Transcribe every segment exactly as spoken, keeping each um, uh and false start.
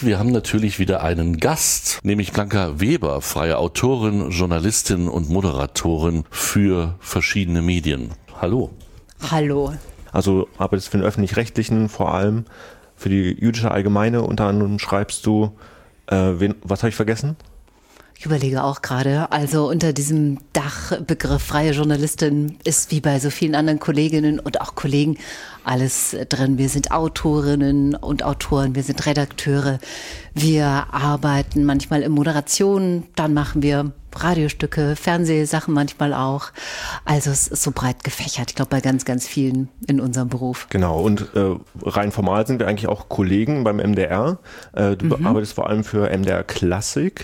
Wir haben natürlich wieder einen Gast, nämlich Blanca Weber, freie Autorin, Journalistin und Moderatorin für verschiedene Medien. Hallo. Hallo. Also arbeitest für den Öffentlich-Rechtlichen, vor allem für die Jüdische Allgemeine. Unter anderem schreibst du, äh, wen, was habe ich vergessen? Ich überlege auch gerade, also unter diesem Dachbegriff freie Journalistin ist wie bei so vielen anderen Kolleginnen und auch Kollegen alles drin. Wir sind Autorinnen und Autoren, wir sind Redakteure, wir arbeiten manchmal in Moderation, dann machen wir Radiostücke, Fernsehsachen manchmal auch. Also es ist so breit gefächert, ich glaube bei ganz, ganz vielen in unserem Beruf. Genau, und äh, rein formal sind wir eigentlich auch Kollegen beim M D R. Äh, du mhm. arbeitest vor allem für M D R Klassik.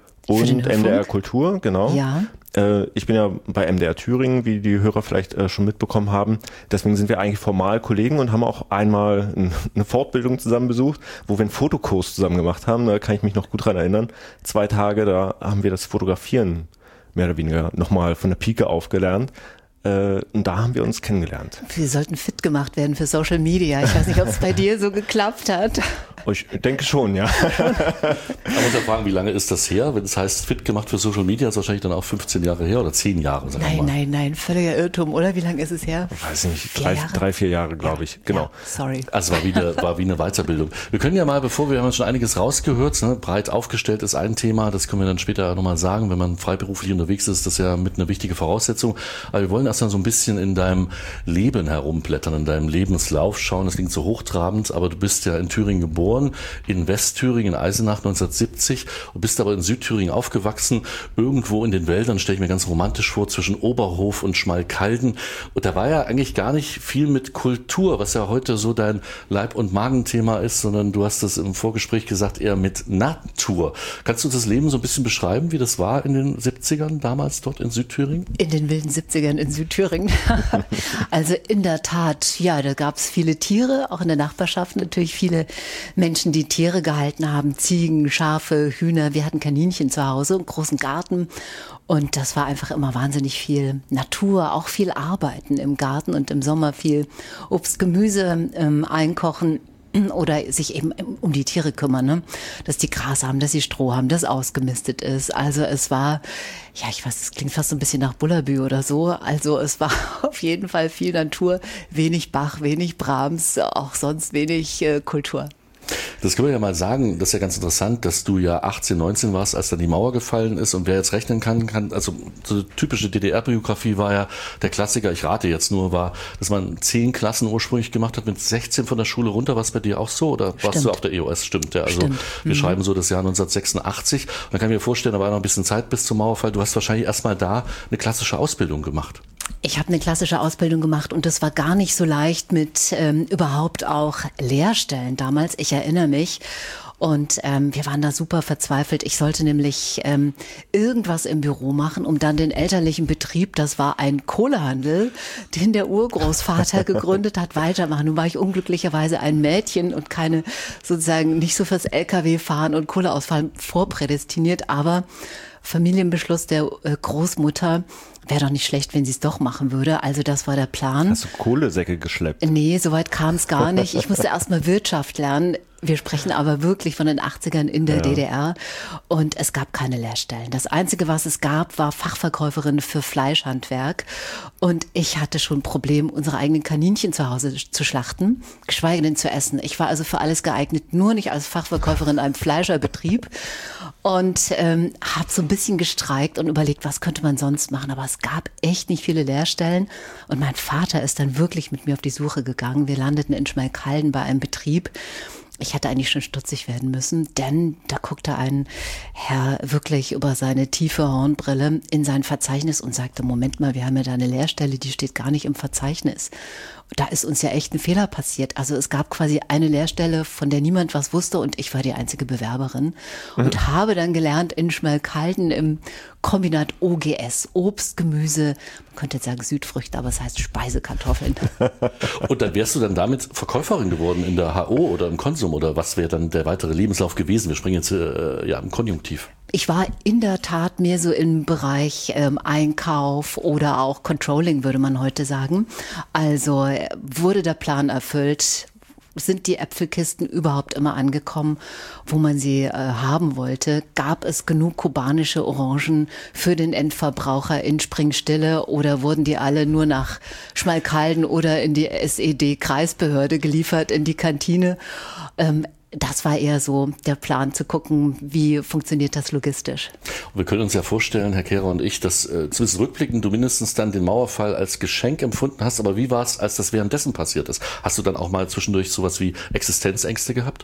Und M D R Kultur, genau. Ja. Äh, ich bin ja bei M D R Thüringen, wie die Hörer vielleicht äh, schon mitbekommen haben. Deswegen sind wir eigentlich formal Kollegen und haben auch einmal ein, eine Fortbildung zusammen besucht, wo wir einen Fotokurs zusammen gemacht haben. Da kann ich mich noch gut dran erinnern. Zwei Tage, da haben wir das Fotografieren mehr oder weniger nochmal von der Pike aufgelernt. Äh, und da haben wir uns kennengelernt. Wir sollten fit gemacht werden für Social Media. Ich weiß nicht, ob es bei dir so geklappt hat. Ich denke schon, ja. Aber muss ja fragen, wie lange ist das her? Wenn es heißt, fit gemacht für Social Media, ist wahrscheinlich dann auch fünfzehn Jahre her oder zehn Jahre, sagen nein, wir mal. Nein, nein, nein, völliger Irrtum, oder? Wie lange ist es her? Ich weiß nicht, drei, drei, vier Jahre, glaube ich. Genau. Ja, sorry. Also war wie, eine, war wie eine Weiterbildung. Wir können ja mal, bevor wir, wir haben schon einiges rausgehört, ne, breit aufgestellt ist ein Thema, das können wir dann später nochmal sagen, wenn man freiberuflich unterwegs ist, das ist ja mit eine wichtige Voraussetzung. Aber wir wollen erst mal so ein bisschen in deinem Leben herumblättern, in deinem Lebenslauf schauen. Das klingt so hochtrabend, aber du bist ja in Thüringen geboren, in Westthüringen, in Eisenach neunzehnhundertsiebzig und bist aber in Südthüringen aufgewachsen, irgendwo in den Wäldern, stelle ich mir ganz romantisch vor, zwischen Oberhof und Schmalkalden. Und da war ja eigentlich gar nicht viel mit Kultur, was ja heute so dein Leib- und Magenthema ist, sondern du hast das im Vorgespräch gesagt, eher mit Natur. Kannst du das Leben so ein bisschen beschreiben, wie das war in den siebzigern damals dort in Südthüringen? In den wilden siebzigern in Südthüringen. Also in der Tat, ja, da gab es viele Tiere, auch in der Nachbarschaft natürlich viele Menschen, die Tiere gehalten haben, Ziegen, Schafe, Hühner. Wir hatten Kaninchen zu Hause, einen großen Garten und das war einfach immer wahnsinnig viel Natur, auch viel Arbeiten im Garten und im Sommer viel Obst, Gemüse ähm, einkochen. Oder sich eben um die Tiere kümmern, ne? Dass die Gras haben, dass sie Stroh haben, dass ausgemistet ist. Also es war, ja, ich weiß, es klingt fast so ein bisschen nach Bullabü oder so. Also es war auf jeden Fall viel Natur, wenig Bach, wenig Brahms, auch sonst wenig äh, Kultur. Das können wir ja mal sagen, das ist ja ganz interessant, dass du ja achtzehn, neunzehn warst, als dann die Mauer gefallen ist und wer jetzt rechnen kann, kann, also so eine typische D D R-Biografie war ja der Klassiker, ich rate jetzt nur, war, dass man zehn Klassen ursprünglich gemacht hat, mit sechzehn von der Schule runter, war es bei dir auch so oder warst Stimmt. du auf der E O S? Stimmt, ja, also Stimmt. wir mhm. schreiben so das Jahr neunzehnhundertsechsundachtzig und dann kann ich mir vorstellen, da war noch ein bisschen Zeit bis zum Mauerfall, du hast wahrscheinlich erstmal da eine klassische Ausbildung gemacht. Ich habe eine klassische Ausbildung gemacht und das war gar nicht so leicht mit ähm, überhaupt auch Lehrstellen damals. Ich erinnere mich. Und ähm, wir waren da super verzweifelt. Ich sollte nämlich ähm, irgendwas im Büro machen, um dann den elterlichen Betrieb, das war ein Kohlehandel, den der Urgroßvater gegründet hat, weitermachen. Nun war ich unglücklicherweise ein Mädchen und keine sozusagen nicht so fürs L K W-Fahren und Kohleausfall vorprädestiniert, aber Familienbeschluss der äh, Großmutter, wäre doch nicht schlecht, wenn sie es doch machen würde. Also das war der Plan. Hast du Kohlesäcke geschleppt? Nee, soweit kam es gar nicht. Ich musste erst mal Wirtschaft lernen. Wir sprechen aber wirklich von den achtzigern in der ja. D D R und es gab keine Lehrstellen. Das Einzige, was es gab, war Fachverkäuferin für Fleischhandwerk und ich hatte schon ein Problem, unsere eigenen Kaninchen zu Hause zu schlachten, geschweige denn zu essen. Ich war also für alles geeignet, nur nicht als Fachverkäuferin in einem Fleischerbetrieb und ähm, habe so ein bisschen gestreikt und überlegt, was könnte man sonst machen, aber es gab echt nicht viele Lehrstellen und mein Vater ist dann wirklich mit mir auf die Suche gegangen. Wir landeten in Schmalkalden bei einem Betrieb. Ich hätte eigentlich schon stutzig werden müssen, denn da guckte ein Herr wirklich über seine tiefe Hornbrille in sein Verzeichnis und sagte, Moment mal, wir haben ja da eine Lehrstelle, die steht gar nicht im Verzeichnis. Da ist uns ja echt ein Fehler passiert. Also es gab quasi eine Lehrstelle, von der niemand was wusste und ich war die einzige Bewerberin mhm. und habe dann gelernt in Schmalkalden im Kombinat O G S, Obst, Gemüse, man könnte jetzt sagen Südfrüchte, aber es heißt Speisekartoffeln. Und dann wärst du dann damit Verkäuferin geworden in der H O oder im Konsum oder was wäre dann der weitere Lebenslauf gewesen? Wir springen jetzt äh, ja im Konjunktiv. Ich war in der Tat mehr so im Bereich ähm, Einkauf oder auch Controlling, würde man heute sagen. Also wurde der Plan erfüllt, sind die Äpfelkisten überhaupt immer angekommen, wo man sie äh, haben wollte? Gab es genug kubanische Orangen für den Endverbraucher in Springstille oder wurden die alle nur nach Schmalkalden oder in die S E D-Kreisbehörde geliefert, in die Kantine? Ähm, Das war eher so der Plan, zu gucken, wie funktioniert das logistisch. Und wir können uns ja vorstellen, Herr Kehrer und ich, dass äh, zumindest rückblickend du mindestens dann den Mauerfall als Geschenk empfunden hast. Aber wie war es, als das währenddessen passiert ist? Hast du dann auch mal zwischendurch sowas wie Existenzängste gehabt?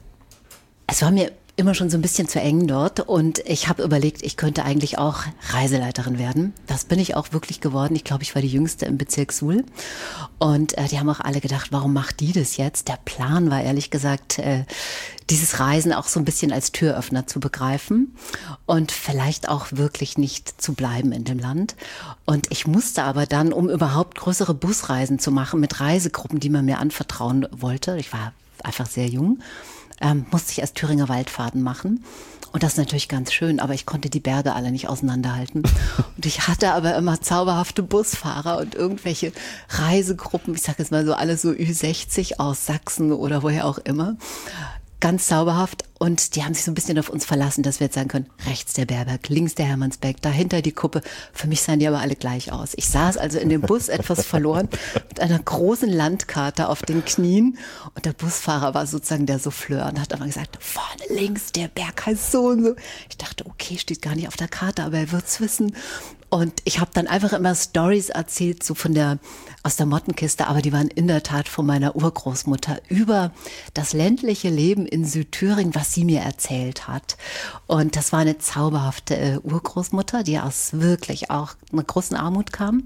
Es war mir immer schon so ein bisschen zu eng dort und ich habe überlegt, ich könnte eigentlich auch Reiseleiterin werden. Das bin ich auch wirklich geworden. Ich glaube, ich war die Jüngste im Bezirk Suhl und äh, die haben auch alle gedacht, warum macht die das jetzt? Der Plan war ehrlich gesagt, äh, dieses Reisen auch so ein bisschen als Türöffner zu begreifen und vielleicht auch wirklich nicht zu bleiben in dem Land. Und ich musste aber dann, um überhaupt größere Busreisen zu machen mit Reisegruppen, die man mir anvertrauen wollte, ich war einfach sehr jung, Ähm, musste ich erst Thüringer Waldfahrten machen. Und das ist natürlich ganz schön, aber ich konnte die Berge alle nicht auseinanderhalten. Und ich hatte aber immer zauberhafte Busfahrer und irgendwelche Reisegruppen, ich sage jetzt mal so alle so Ü sechzig aus Sachsen oder woher auch immer. Ganz zauberhaft und die haben sich so ein bisschen auf uns verlassen, dass wir jetzt sagen können, rechts der Berberg, links der Hermannsberg, dahinter die Kuppe. Für mich sahen die aber alle gleich aus. Ich saß also in dem Bus etwas verloren mit einer großen Landkarte auf den Knien und der Busfahrer war sozusagen der Souffleur und hat aber gesagt, vorne links der Berg heißt so und so. Ich dachte, okay, steht gar nicht auf der Karte, aber er wird's wissen. Und ich habe dann einfach immer Stories erzählt, so von der, aus der Mottenkiste, aber die waren in der Tat von meiner Urgroßmutter über das ländliche Leben in Südthüringen, was sie mir erzählt hat. Und das war eine zauberhafte äh, Urgroßmutter, die aus wirklich auch einer großen Armut kam.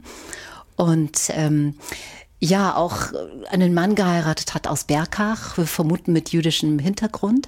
Und ähm, ja, auch einen Mann geheiratet hat aus Berkach, wir vermuten mit jüdischem Hintergrund.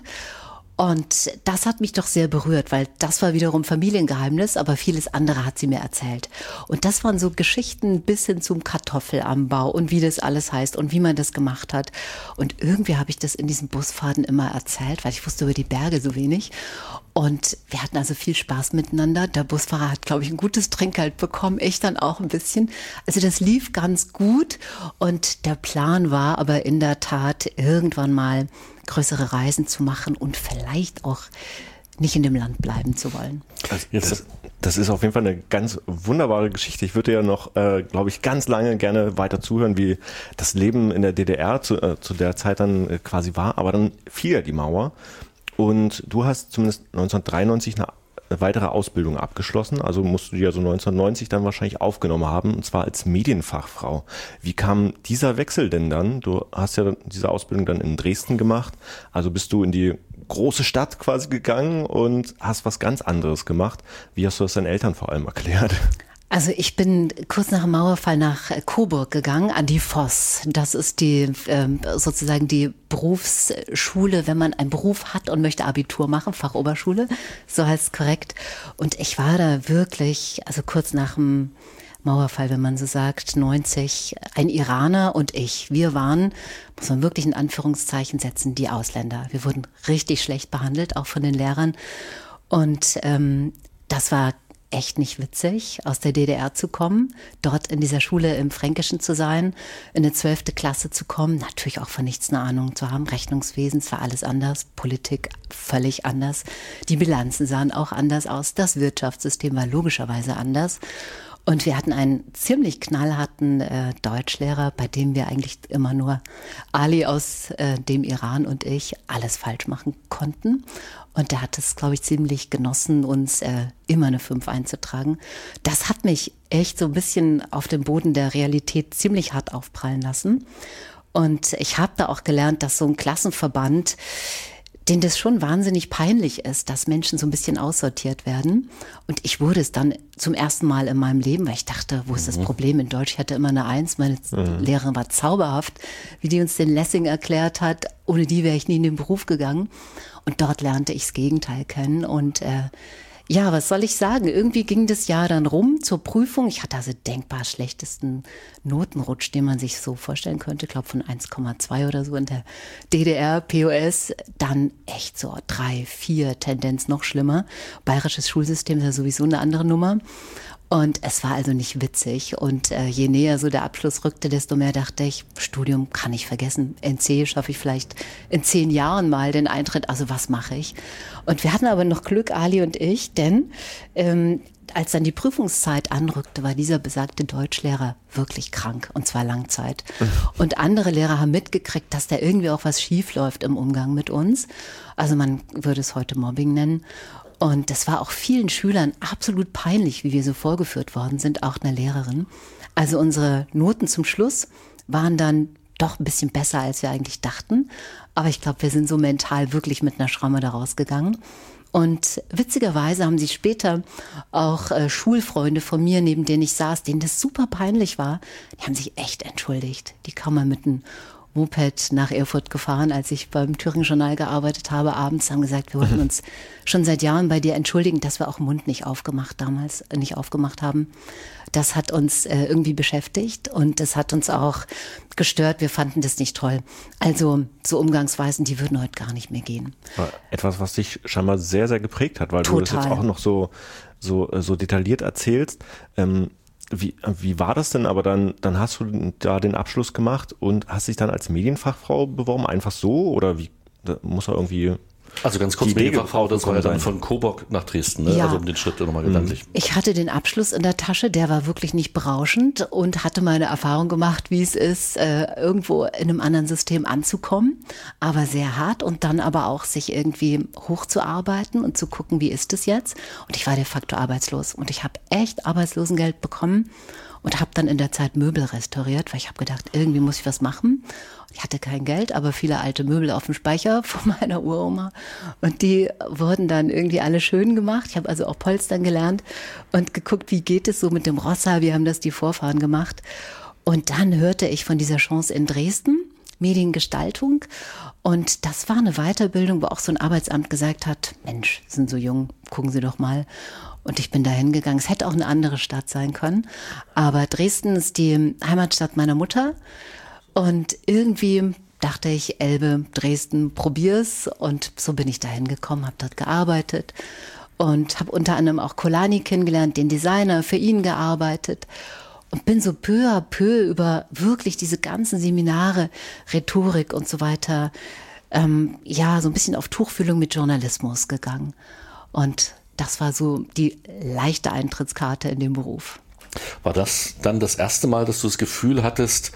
Und das hat mich doch sehr berührt, weil das war wiederum Familiengeheimnis, aber vieles andere hat sie mir erzählt. Und das waren so Geschichten bis hin zum Kartoffelanbau und wie das alles heißt und wie man das gemacht hat. Und irgendwie habe ich das in diesen Busfahrten immer erzählt, weil ich wusste über die Berge so wenig. Und wir hatten also viel Spaß miteinander. Der Busfahrer hat, glaube ich, ein gutes Trinkgeld bekommen, ich dann auch ein bisschen. Also das lief ganz gut und der Plan war aber in der Tat irgendwann mal größere Reisen zu machen und vielleicht auch nicht in dem Land bleiben zu wollen. Also jetzt, das, das ist auf jeden Fall eine ganz wunderbare Geschichte. Ich würde ja noch, äh, glaube ich, ganz lange gerne weiter zuhören, wie das Leben in der D D R zu, äh, zu der Zeit dann äh, quasi war. Aber dann fiel ja die Mauer und du hast zumindest neunzehnhundertdreiundneunzig eine weitere Ausbildung abgeschlossen, also musst du die ja so neunzehnhundertneunzig dann wahrscheinlich aufgenommen haben, und zwar als Medienfachfrau. Wie kam dieser Wechsel denn dann? Du hast ja diese Ausbildung dann in Dresden gemacht, also bist du in die große Stadt quasi gegangen und hast was ganz anderes gemacht. Wie hast du das deinen Eltern vor allem erklärt? Also ich bin kurz nach dem Mauerfall nach Coburg gegangen, an die Voss. Das ist die ähm, sozusagen die Berufsschule, wenn man einen Beruf hat und möchte Abitur machen, Fachoberschule, so heißt es korrekt. Und ich war da wirklich, also kurz nach dem Mauerfall, wenn man so sagt, neunzig, ein Iraner und ich. Wir waren, muss man wirklich in Anführungszeichen setzen, die Ausländer. Wir wurden richtig schlecht behandelt, auch von den Lehrern. Und ähm, das war echt nicht witzig, aus der D D R zu kommen, dort in dieser Schule im Fränkischen zu sein, in eine zwölfte Klasse zu kommen, natürlich auch von nichts eine Ahnung zu haben, Rechnungswesen, es war alles anders, Politik völlig anders, die Bilanzen sahen auch anders aus, das Wirtschaftssystem war logischerweise anders. Und wir hatten einen ziemlich knallharten äh, Deutschlehrer, bei dem wir eigentlich immer nur Ali aus äh, dem Iran und ich alles falsch machen konnten. Und der hat es, glaube ich, ziemlich genossen, uns äh, immer eine fünf einzutragen. Das hat mich echt so ein bisschen auf den Boden der Realität ziemlich hart aufprallen lassen. Und ich habe da auch gelernt, dass so ein Klassenverband, denen das schon wahnsinnig peinlich ist, dass Menschen so ein bisschen aussortiert werden. Und ich wurde es dann zum ersten Mal in meinem Leben, weil ich dachte, wo ist das Problem in Deutsch? Ich hatte immer eine Eins, meine mhm. Lehrerin war zauberhaft, wie die uns den Lessing erklärt hat. Ohne die wäre ich nie in den Beruf gegangen. Und dort lernte ich das Gegenteil kennen. Und äh, ja, was soll ich sagen? Irgendwie ging das Jahr dann rum zur Prüfung. Ich hatte also denkbar schlechtesten Notenrutsch, den man sich so vorstellen könnte. Ich glaube von eins Komma zwei oder so in der D D R, P O S. Dann echt so drei, vier, Tendenz noch schlimmer. Bayerisches Schulsystem ist ja sowieso eine andere Nummer. Und es war also nicht witzig. Und äh, je näher so der Abschluss rückte, desto mehr dachte ich, Studium kann ich vergessen. N C schaffe ich vielleicht in zehn Jahren mal den Eintritt. Also was mache ich? Und wir hatten aber noch Glück, Ali und ich, denn ähm, als dann die Prüfungszeit anrückte, war dieser besagte Deutschlehrer wirklich krank, und zwar Langzeit. Und andere Lehrer haben mitgekriegt, dass da irgendwie auch was schief läuft im Umgang mit uns. Also man würde es heute Mobbing nennen. Und das war auch vielen Schülern absolut peinlich, wie wir so vorgeführt worden sind, auch einer Lehrerin. Also unsere Noten zum Schluss waren dann doch ein bisschen besser, als wir eigentlich dachten. Aber ich glaube, wir sind so mental wirklich mit einer Schramme da rausgegangen. Und witzigerweise haben sie später auch äh, Schulfreunde von mir, neben denen ich saß, denen das super peinlich war, die haben sich echt entschuldigt. Die kamen mal mit einem Moped nach Erfurt gefahren, als ich beim Thüringer Journal gearbeitet habe, abends, haben gesagt, wir wollten uns schon seit Jahren bei dir entschuldigen, dass wir auch den Mund nicht aufgemacht damals, äh, nicht aufgemacht haben. Das hat uns äh, irgendwie beschäftigt und das hat uns auch gestört. Wir fanden das nicht toll. Also so Umgangsweisen, die würden heute gar nicht mehr gehen. Etwas, was dich scheinbar sehr, sehr geprägt hat, weil Total. du das jetzt auch noch so, so, so detailliert erzählst. Ähm, Wie, wie war das denn? Aber dann, dann hast du da den Abschluss gemacht und hast dich dann als Medienfachfrau beworben, einfach so? Oder wie, da muss er irgendwie... Also ganz kurz, Medienfachfrau, das war ja dann von Coburg nach Dresden, ne? Ja. Also um den Schritt nochmal gedanklich. Ich hatte den Abschluss in der Tasche, der war wirklich nicht berauschend und hatte meine Erfahrung gemacht, wie es ist, irgendwo in einem anderen System anzukommen, aber sehr hart und dann aber auch sich irgendwie hochzuarbeiten und zu gucken, wie ist es jetzt? Und ich war de facto arbeitslos und ich habe echt Arbeitslosengeld bekommen und habe dann in der Zeit Möbel restauriert, weil ich habe gedacht, irgendwie muss ich was machen. Ich hatte kein Geld, aber viele alte Möbel auf dem Speicher von meiner Uroma und die wurden dann irgendwie alle schön gemacht. Ich habe also auch Polstern gelernt und geguckt, wie geht es so mit dem Rossa, wie haben das die Vorfahren gemacht. Und dann hörte ich von dieser Chance in Dresden, Mediengestaltung, und das war eine Weiterbildung, wo auch so ein Arbeitsamt gesagt hat, Mensch, sind so jung, gucken Sie doch mal. Und ich bin da hingegangen. Es hätte auch eine andere Stadt sein können, aber Dresden ist die Heimatstadt meiner Mutter. Und irgendwie dachte ich, Elbe, Dresden, probier's. Und so bin ich da hingekommen, habe dort gearbeitet und habe unter anderem auch Kolani kennengelernt, den Designer, für ihn gearbeitet. Und bin so peu à peu über wirklich diese ganzen Seminare, Rhetorik und so weiter, ähm, ja, so ein bisschen auf Tuchfühlung mit Journalismus gegangen. Und das war so die leichte Eintrittskarte in den Beruf. War das dann das erste Mal, dass du das Gefühl hattest,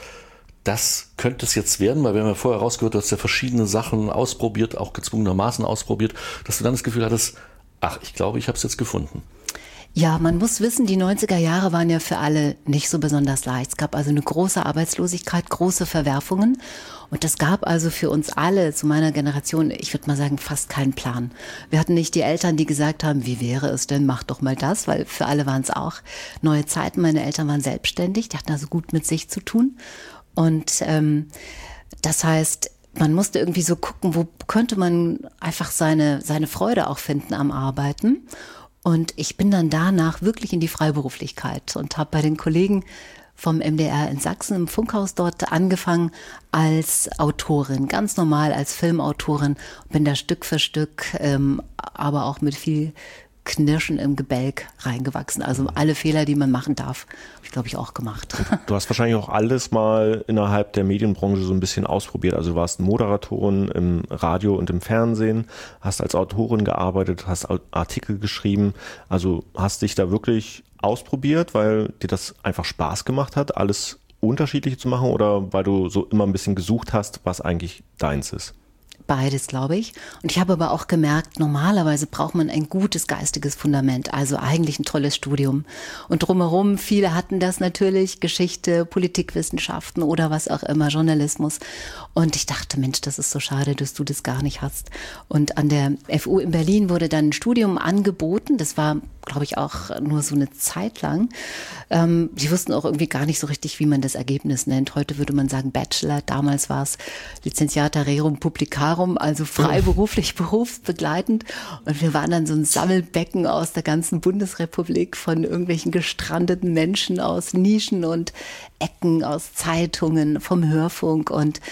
das könnte es jetzt werden? Weil wir haben ja vorher rausgehört, du hast ja verschiedene Sachen ausprobiert, auch gezwungenermaßen ausprobiert, dass du dann das Gefühl hattest, ach, ich glaube, ich habe es jetzt gefunden. Ja, man muss wissen, die neunziger Jahre waren ja für alle nicht so besonders leicht. Es gab also eine große Arbeitslosigkeit, große Verwerfungen. Und es gab also für uns alle, zu meiner Generation, ich würde mal sagen, fast keinen Plan. Wir hatten nicht die Eltern, die gesagt haben, wie wäre es denn, mach doch mal das, weil für alle waren es auch neue Zeiten. Meine Eltern waren selbstständig, die hatten also gut mit sich zu tun. Und ähm, das heißt, man musste irgendwie so gucken, wo könnte man einfach seine, seine Freude auch finden am Arbeiten. Und ich bin dann danach wirklich in die Freiberuflichkeit und habe bei den Kollegen vom M D R in Sachsen im Funkhaus dort angefangen als Autorin, ganz normal als Filmautorin, bin da Stück für Stück, ähm, aber auch mit viel Knirschen im Gebälk reingewachsen. Also alle Fehler, die man machen darf, habe ich, glaube ich, auch gemacht. Du hast wahrscheinlich auch alles mal innerhalb der Medienbranche so ein bisschen ausprobiert. Also du warst Moderatorin im Radio und im Fernsehen, hast als Autorin gearbeitet, hast Artikel geschrieben. Also hast dich da wirklich ausprobiert, weil dir das einfach Spaß gemacht hat, alles Unterschiedliche zu machen, oder weil du so immer ein bisschen gesucht hast, was eigentlich deins ist? Beides, glaube ich. Und ich habe aber auch gemerkt, normalerweise braucht man ein gutes geistiges Fundament, also eigentlich ein tolles Studium. Und drumherum, viele hatten das natürlich, Geschichte, Politikwissenschaften oder was auch immer, Journalismus. Und ich dachte, Mensch, das ist so schade, dass du das gar nicht hast. Und an der F U in Berlin wurde dann ein Studium angeboten. Das war, glaube ich, auch nur so eine Zeit lang. Ähm, die wussten auch irgendwie gar nicht so richtig, wie man das Ergebnis nennt. Heute würde man sagen Bachelor, damals war es Licenciata Rerum Publicarum, also freiberuflich, berufsbegleitend. Und wir waren dann so ein Sammelbecken aus der ganzen Bundesrepublik von irgendwelchen gestrandeten Menschen aus Nischen und Ecken, aus Zeitungen, vom Hörfunk. Und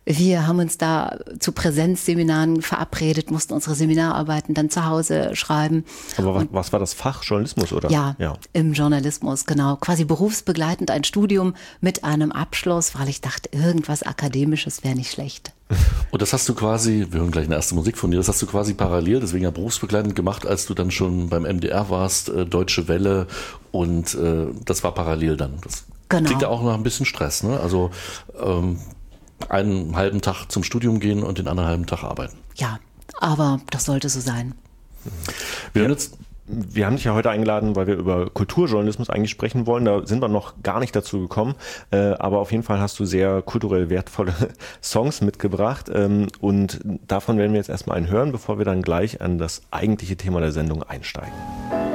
Wir haben uns da zu Präsenzseminaren verabredet, mussten unsere Seminararbeiten dann zu Hause schreiben. Aber was, was war das Fach? Journalismus, oder? Ja, ja, im Journalismus, genau. Quasi berufsbegleitend ein Studium mit einem Abschluss, weil ich dachte, irgendwas Akademisches wäre nicht schlecht. Und das hast du quasi, wir hören gleich eine erste Musik von dir, das hast du quasi parallel, deswegen ja berufsbegleitend gemacht, als du dann schon beim M D R warst, äh, Deutsche Welle, und äh, das war parallel dann. Das genau. Klingt ja auch nach ein bisschen Stress, ne? Also ähm, einen halben Tag zum Studium gehen und den anderen halben Tag arbeiten. Ja, aber das sollte so sein. Wir hören jetzt Wir haben dich ja heute eingeladen, weil wir über Kulturjournalismus eigentlich sprechen wollen. Da sind wir noch gar nicht dazu gekommen. Äh, aber auf jeden Fall hast du sehr kulturell wertvolle Songs mitgebracht. Ähm, und davon werden wir jetzt erstmal einen hören, bevor wir dann gleich an das eigentliche Thema der Sendung einsteigen.